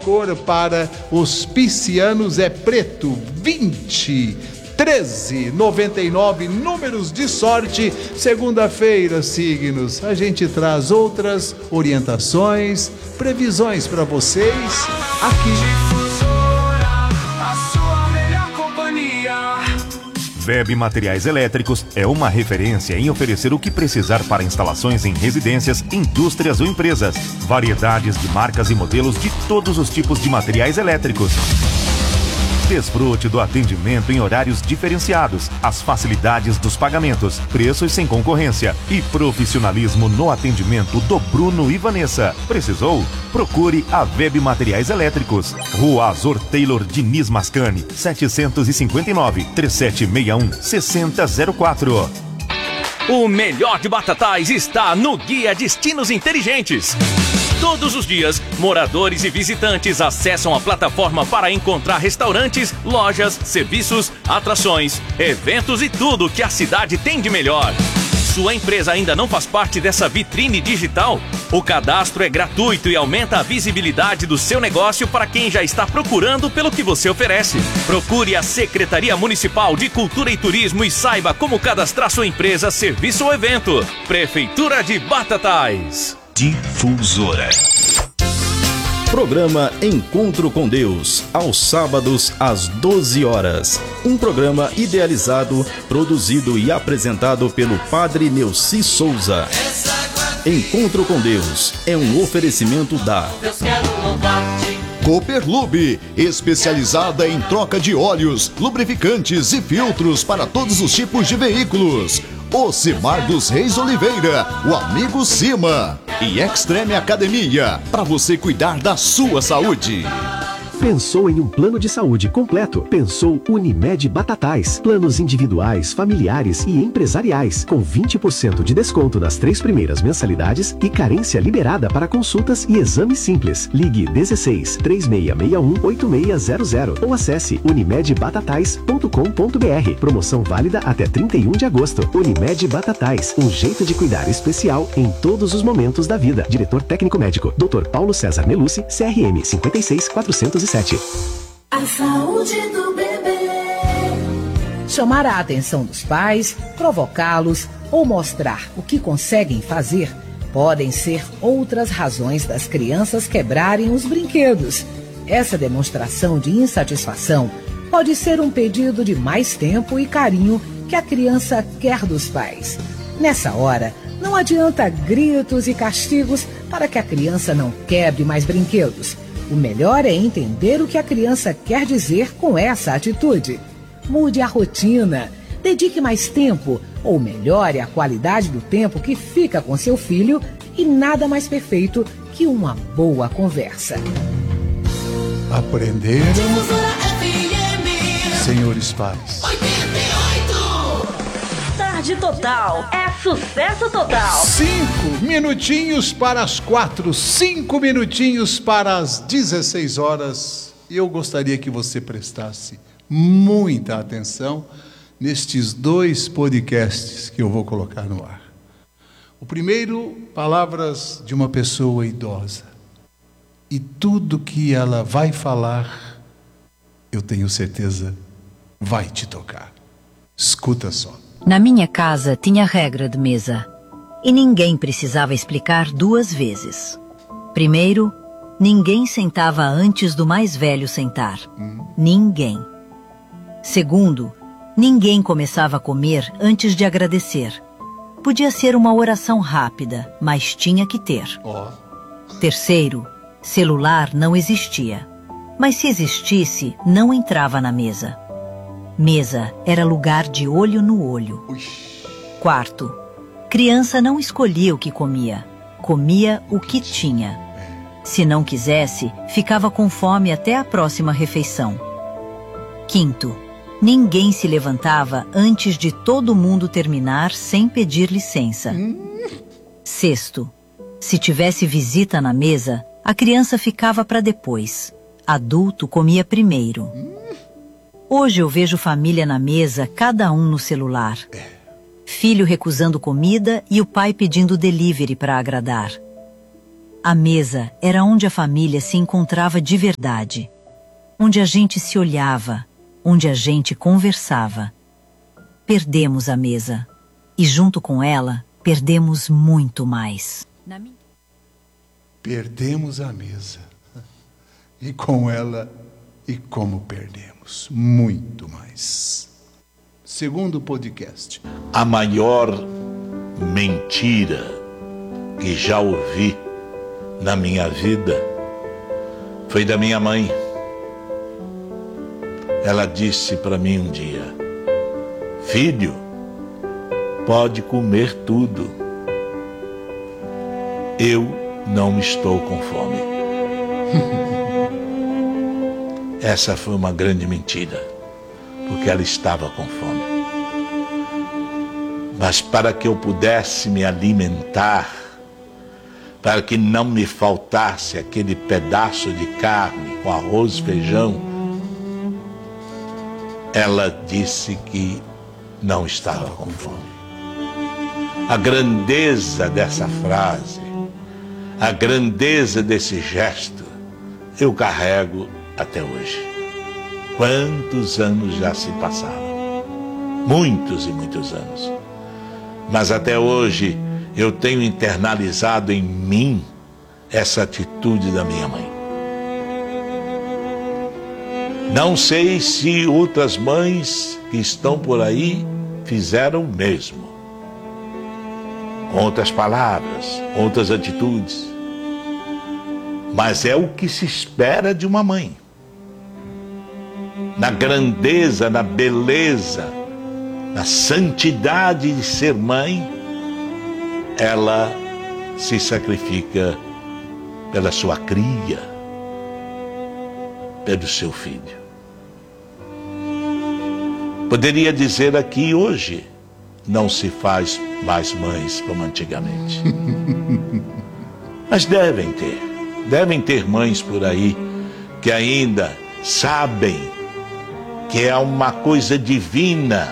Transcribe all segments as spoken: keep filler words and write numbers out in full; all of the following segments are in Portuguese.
cor para os piscianos é preto. Vinte, treze, noventa e nove, números de sorte. Segunda-feira, signos, a gente traz outras orientações, previsões para vocês aqui. Web Materiais Elétricos é uma referência em oferecer o que precisar para instalações em residências, indústrias ou empresas. Variedades de marcas e modelos de todos os tipos de materiais elétricos. Desfrute do atendimento em horários diferenciados, as facilidades dos pagamentos, preços sem concorrência e profissionalismo no atendimento do Bruno e Vanessa. Precisou? Procure a Web Materiais Elétricos. Rua Azor Taylor Diniz Mascani, setecentos e cinquenta e nove, trinta e sete sessenta e um, sessenta zero quatro. O melhor de Batatais está no Guia Destinos Inteligentes. Todos os dias, moradores e visitantes acessam a plataforma para encontrar restaurantes, lojas, serviços, atrações, eventos e tudo que a cidade tem de melhor. Sua empresa ainda não faz parte dessa vitrine digital? O cadastro é gratuito e aumenta a visibilidade do seu negócio para quem já está procurando pelo que você oferece. Procure a Secretaria Municipal de Cultura e Turismo e saiba como cadastrar sua empresa, serviço ou evento. Prefeitura de Batatais. Difusora. Programa Encontro com Deus, aos sábados às doze horas. Um programa idealizado, produzido e apresentado pelo Padre Neuci Souza. Encontro com Deus é um oferecimento da Cooperlube, especializada em troca de óleos, lubrificantes e filtros para todos os tipos de veículos. Ocimar dos Reis Oliveira, o amigo Cima. E Extreme Academia, para você cuidar da sua saúde. Pensou em um plano de saúde completo? Pensou Unimed Batatais. Planos individuais, familiares e empresariais, com vinte por cento de desconto nas três primeiras mensalidades e carência liberada para consultas e exames simples. Ligue dezesseis, três seis seis um, oito seis zero zero ou acesse unimed batatais ponto com ponto br. Promoção válida até trinta e um de agosto. Unimed Batatais, um jeito de cuidar especial em todos os momentos da vida. Diretor técnico médico, doutor Paulo César Melucci, C R M cinco seis quatrocentos e sete. A saúde do bebê. Chamar a atenção dos pais, provocá-los ou mostrar o que conseguem fazer podem ser outras razões das crianças quebrarem os brinquedos. Essa demonstração de insatisfação pode ser um pedido de mais tempo e carinho que a criança quer dos pais. Nessa hora, não adianta gritos e castigos para que a criança não quebre mais brinquedos. O melhor é entender o que a criança quer dizer com essa atitude. Mude a rotina, dedique mais tempo, ou melhore a qualidade do tempo que fica com seu filho, e nada mais perfeito que uma boa conversa. Aprender, senhores pais. Tarde Total é sucesso total. Cinco minutinhos para as quatro, cinco minutinhos para as dezesseis horas. Eu gostaria que você prestasse muita atenção nestes dois podcasts que eu vou colocar no ar. O primeiro, palavras de uma pessoa idosa. E tudo que ela vai falar, eu tenho certeza, vai te tocar. Escuta só. Na minha casa tinha regra de mesa e ninguém precisava explicar duas vezes. Primeiro, ninguém sentava antes do mais velho sentar. Hum. Ninguém. Segundo, ninguém começava a comer antes de agradecer. Podia ser uma oração rápida, mas tinha que ter. Oh. Terceiro, celular não existia. Mas se existisse, não entrava na mesa. Mesa era lugar de olho no olho. Ux. Quarto, criança não escolhia o que comia, comia o que tinha. Se não quisesse, ficava com fome até a próxima refeição. Quinto, ninguém se levantava antes de todo mundo terminar sem pedir licença. Hum. Sexto, se tivesse visita na mesa, a criança ficava para depois. Adulto comia primeiro. Hum. Hoje eu vejo família na mesa, cada um no celular. Filho recusando comida e o pai pedindo delivery para agradar. A mesa era onde a família se encontrava de verdade, onde a gente se olhava, onde a gente conversava. Perdemos a mesa e, junto com ela, perdemos muito mais. Perdemos a mesa e com ela, e como perdemos, muito mais. Segundo podcast. A maior mentira que já ouvi na minha vida foi da minha mãe. Ela disse para mim um dia: filho, pode comer tudo, eu não estou com fome. Essa foi uma grande mentira, porque ela estava com fome. Mas para que eu pudesse me alimentar, para que não me faltasse aquele pedaço de carne com arroz e feijão, ela disse que não estava com fome. A grandeza dessa frase, a grandeza desse gesto, eu carrego até hoje. Quantos anos já se passaram? Muitos e muitos anos. Mas até hoje eu tenho internalizado em mim essa atitude da minha mãe. Não sei se outras mães que estão por aí fizeram o mesmo. Com outras palavras, outras atitudes. Mas é o que se espera de uma mãe. Na grandeza, na beleza, na santidade de ser mãe, ela se sacrifica pela sua cria, pelo seu filho. Poderia dizer aqui hoje, não se faz mais mães como antigamente. Mas devem ter, devem ter mães por aí que ainda sabem que é uma coisa divina,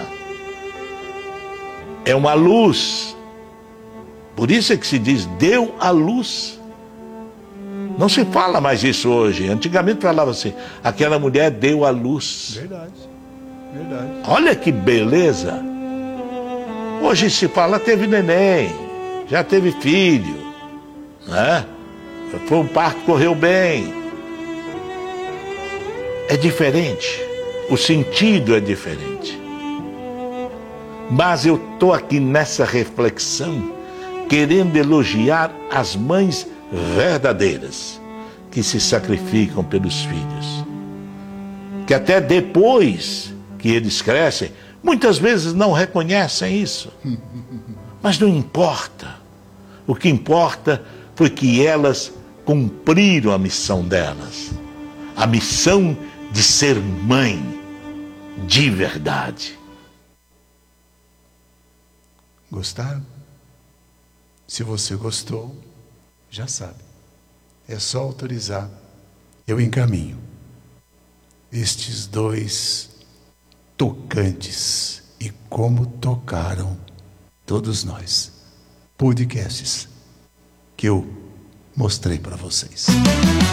é uma luz. Por isso é que se diz, deu a luz. Não se fala mais isso hoje. Antigamente falava assim, aquela mulher deu a luz. Verdade, verdade. Olha que beleza. Hoje se fala, teve neném, já teve filho, né? Foi um parto, correu bem. É diferente, o sentido é diferente. Mas eu estou aqui nessa reflexão, querendo elogiar as mães verdadeiras, que se sacrificam pelos filhos. Que até depois que eles crescem, muitas vezes não reconhecem isso. Mas não importa. O que importa foi que elas cumpriram a missão delas. A missão de ser mãe de verdade. Gostaram? Se você gostou, já sabe. É só autorizar. Eu encaminho estes dois tocantes e como tocaram todos nós. Podcasts que eu mostrei para vocês.